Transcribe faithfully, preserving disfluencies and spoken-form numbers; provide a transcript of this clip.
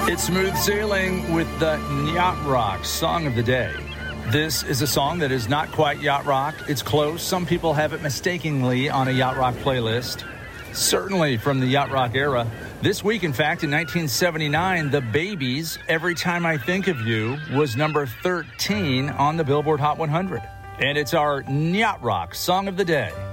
It's Smooth Sailing with the Yacht Rock Song of the Day. This is a song that is not quite yacht rock. It's close. Some people have it mistakenly on a yacht rock playlist. Certainly from the yacht rock era. This week, in fact, in nineteen seventy-nine, The Babies' Every Time I Think of You was number thirteen on the Billboard Hot one hundred. And it's our yacht rock Song of the Day.